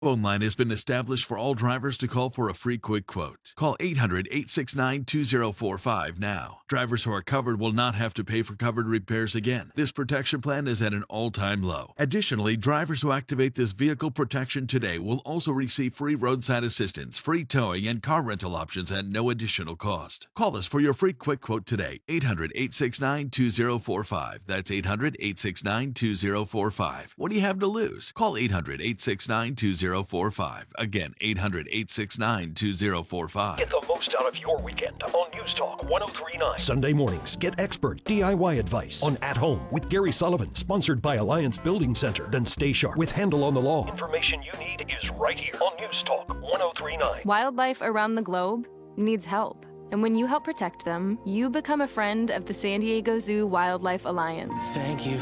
Phone line has been established for all drivers to call for a free quick quote. Call 800-869-2045 now. Drivers who are covered will not have to pay for covered repairs again. This protection plan is at an all-time low. Additionally, drivers who activate this vehicle protection today will also receive free roadside assistance, free towing, and car rental options at no additional cost. Call us for your free quick quote today. 800-869-2045. That's 800-869-2045. What do you have to lose? Call 800-869-2045. Again, 800-869-2045. Get the most out of your weekend on News Talk 1039. Sunday mornings, get expert DIY advice on At Home with Gary Sullivan, sponsored by Alliance Building Center. Then stay sharp with Handle on the Law. Information you need is right here on News Talk 1039. Wildlife around the globe needs help. And when you help protect them, you become a friend of the San Diego Zoo Wildlife Alliance. Thank you